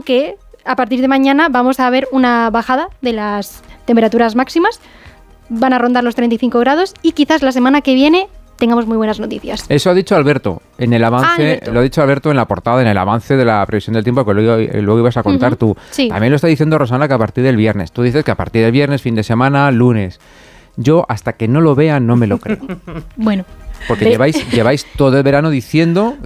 aunque a partir de mañana vamos a ver una bajada de las temperaturas máximas, van a rondar los 35 grados y quizás la semana que viene tengamos muy buenas noticias. Eso ha dicho Alberto en el avance, lo ha dicho Alberto en la portada, en el avance de la previsión del tiempo, que luego ibas a contar tú. Sí. También lo está diciendo Rosana que a partir del viernes. Tú dices que a partir del viernes, fin de semana, lunes. Yo hasta que no lo vea no me lo creo. Bueno. Porque lleváis todo el verano diciendo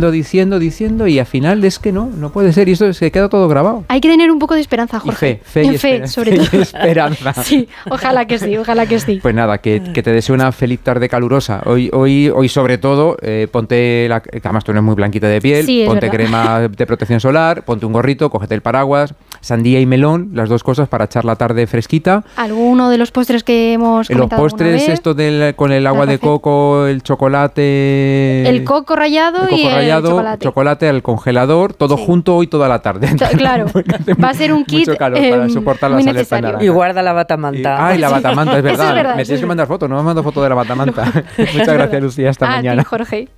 y al final es que no puede ser y esto se queda todo grabado. Hay que tener un poco de esperanza, Jorge. Fe, sobre todo. Y esperanza. Sí, ojalá que sí. Pues nada, que te deseo una feliz tarde calurosa. Hoy sobre todo, ponte que además tú no eres muy blanquita de piel, sí, ponte crema de protección solar, ponte un gorrito, cógete el paraguas, sandía y melón, las dos cosas para echar la tarde fresquita. ¿Alguno de los postres que hemos comentado los postres, esto con el agua de coco, el chocolate... El coco rallado y el chocolate al congelador, todo junto hoy toda la tarde. Claro, va a ser un kit mucho calor para soportar las alertas. Y guarda la batamanta. La batamanta, es verdad. Es verdad. Me tienes que mandar foto, no me has mandado foto de la batamanta. Muchas gracias, Lucía, hasta mañana. A ti, Jorge.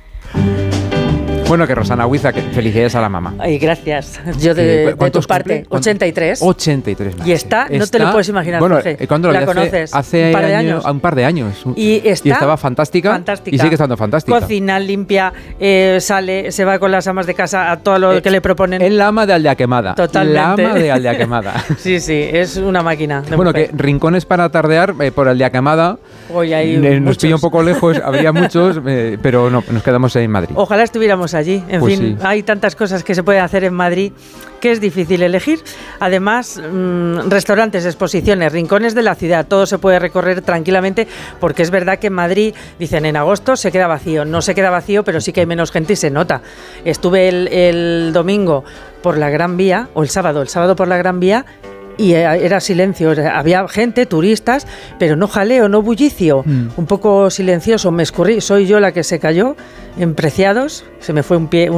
Bueno, que Rosana Huiza, que felicidades a la mamá. Ay, gracias. Yo de tu parte, 83. 83 más. Y está, no te lo puedes imaginar, bueno, Jorge. ¿cuándo la conoces? Hace un par de años. Y estaba fantástica. Y sigue estando fantástica. Cocina limpia, sale, se va con las amas de casa a todo lo que le proponen. Es la ama de Aldea Quemada. Totalmente. La ama de Aldea Quemada. Sí, es una máquina. Bueno, que rincones para tardear por Aldea Quemada. Hoy hay nos pilla un poco lejos, habría muchos, pero no, nos quedamos en Madrid. Ojalá estuviéramos allí. En pues fin, sí. Hay tantas cosas que se pueden hacer en Madrid que es difícil elegir. Además, restaurantes, exposiciones, rincones de la ciudad, todo se puede recorrer tranquilamente, porque es verdad que en Madrid, dicen, en agosto se queda vacío. No se queda vacío, pero sí que hay menos gente y se nota. Estuve el domingo por la Gran Vía, o el sábado por la Gran Vía, y era silencio, había gente, turistas, pero no jaleo, no bullicio, un poco silencioso. Me escurrí, soy yo la que se cayó en Preciados, se me fue un pie,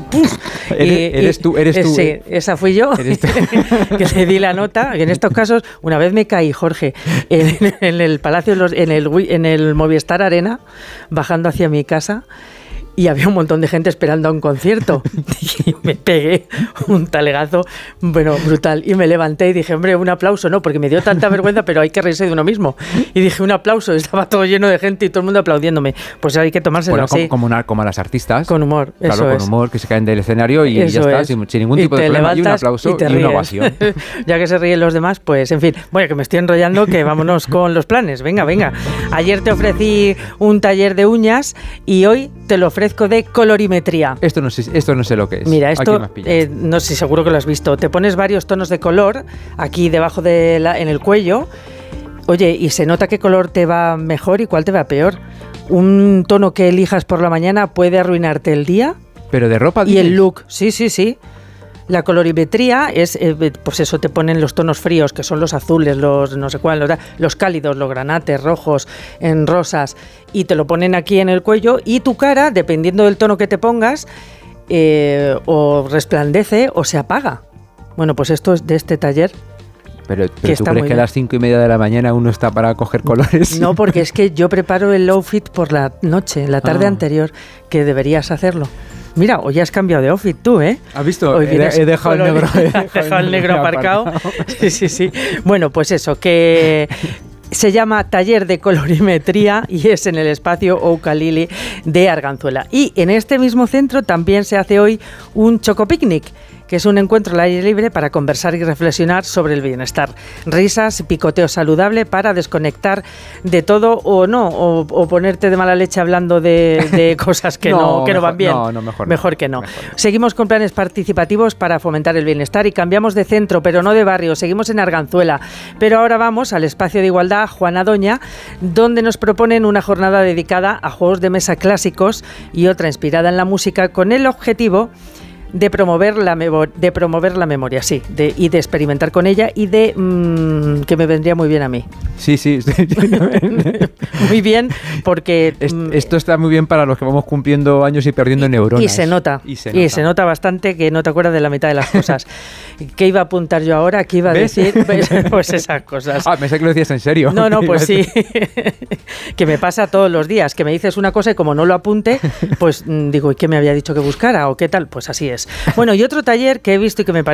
¿Eres tú? Sí, esa fui yo, que le di la nota. En estos casos, una vez me caí, Jorge, en el Palacio, en el Movistar Arena, bajando hacia mi casa, y había un montón de gente esperando a un concierto. Y me pegué un talegazo, bueno, brutal. Y me levanté y dije, hombre, un aplauso, no, porque me dio tanta vergüenza, pero hay que reírse de uno mismo. Y dije, un aplauso, estaba todo lleno de gente y todo el mundo aplaudiéndome. Pues hay que tomárselo así. Como a las artistas. Con humor, claro, eso con humor, que se caen del escenario y ya está, sin ningún tipo de problema. Y un aplauso y una ovación. Ya que se ríen los demás, pues, en fin. Bueno, que me estoy enrollando, que vámonos con los planes. Venga. Ayer te ofrecí un taller de uñas y hoy te lo ofrezco de colorimetría. Esto no sé lo que es. Mira, esto no sé, seguro que lo has visto. Te pones varios tonos de color aquí debajo en el cuello. Oye, y se nota qué color te va mejor y cuál te va peor. Un tono que elijas por la mañana puede arruinarte el día. Pero de ropa. Y el look, sí. La colorimetría es, pues eso, te ponen los tonos fríos, que son los azules, los no sé cuál, los cálidos, los granates, rojos, en rosas, y te lo ponen aquí en el cuello, y tu cara, dependiendo del tono que te pongas, o resplandece o se apaga. Bueno, pues esto es de este taller. Pero ¿tú crees que a las 5:30 de la mañana uno está para coger colores? No, porque es que yo preparo el outfit por la noche, la tarde anterior, que deberías hacerlo. Mira, hoy has cambiado de outfit tú, ¿eh? ¿Has visto? He dejado el negro aparcado. Sí. Bueno, pues eso, que se llama Taller de Colorimetría y es en el espacio Oukalili de Arganzuela. Y en este mismo centro también se hace hoy un chocopicnic, que es un encuentro al aire libre para conversar y reflexionar sobre el bienestar. Risas, picoteo saludable para desconectar de todo o no, o ponerte de mala leche hablando de cosas que no van bien. No, mejor que no. Seguimos con planes participativos para fomentar el bienestar y cambiamos de centro, pero no de barrio. Seguimos en Arganzuela, pero ahora vamos al espacio de igualdad Juana Doña, donde nos proponen una jornada dedicada a juegos de mesa clásicos y otra inspirada en la música con el objetivo de promover la memoria, sí, y de experimentar con ella y de que me vendría muy bien a mí. Sí. Muy bien, porque esto está muy bien para los que vamos cumpliendo años y perdiendo neuronas. Y se nota bastante que no te acuerdas de la mitad de las cosas. ¿Qué iba a apuntar yo ahora? ¿Qué iba a decir? Pues esas cosas. Pensé que lo decías en serio. No, pues sí. Que me pasa todos los días, que me dices una cosa y como no lo apunte, pues digo, ¿y qué me había dicho que buscara? ¿O qué tal? Pues así es. Bueno, y otro taller que he visto y que me parece